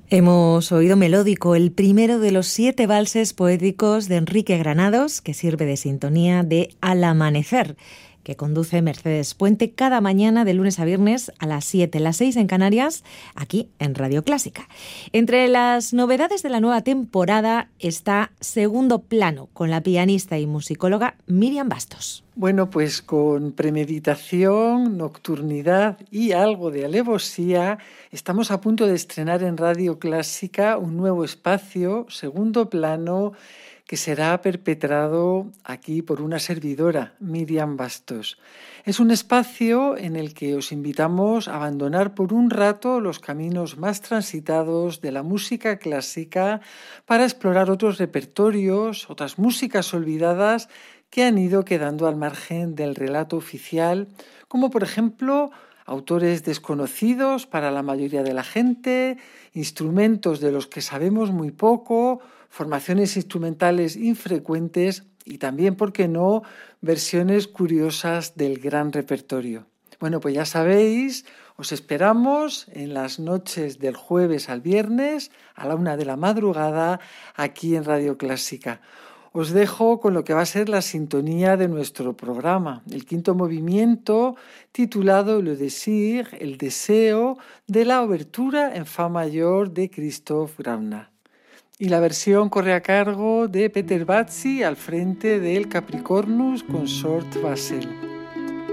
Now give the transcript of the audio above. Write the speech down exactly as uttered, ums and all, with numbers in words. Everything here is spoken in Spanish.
Hemos oído Melódico, el primero de los siete valses poéticos de Enrique Granados, que sirve de sintonía de Al Amanecer, que conduce Mercedes Puente cada mañana de lunes a viernes a las siete, las seis en Canarias, aquí en Radio Clásica. Entre las novedades de la nueva temporada está Segundo Plano, con la pianista y musicóloga Miriam Bastos. Bueno, pues con premeditación, nocturnidad y algo de alevosía, estamos a punto de estrenar en Radio Clásica un nuevo espacio, Segundo Plano, que será perpetrado aquí por una servidora, Miriam Bastos. Es un espacio en el que os invitamos a abandonar por un rato los caminos más transitados de la música clásica para explorar otros repertorios, otras músicas olvidadas que han ido quedando al margen del relato oficial, como por ejemplo autores desconocidos para la mayoría de la gente, instrumentos de los que sabemos muy poco, formaciones instrumentales infrecuentes y también, ¿por qué no?, versiones curiosas del gran repertorio. Bueno, pues ya sabéis, os esperamos en las noches del jueves al viernes a la una de la madrugada aquí en Radio Clásica. Os dejo con lo que va a ser la sintonía de nuestro programa, el quinto movimiento titulado Le Désir, el deseo, de la obertura en fa mayor de Christoph Graupner. Y la versión corre a cargo de Peter Bazzi al frente del Capricornus Consort Basel.